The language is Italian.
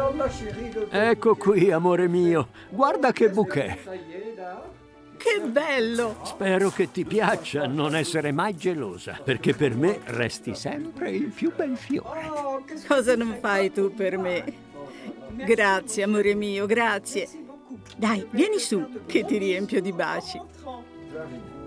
Ecco qui, amore mio. Guarda che bouquet. Che bello! Spero che ti piaccia non essere mai gelosa, perché per me resti sempre il più bel fiore. Cosa non fai tu per me? Grazie, amore mio, grazie. Dai, vieni su, che ti riempio di baci.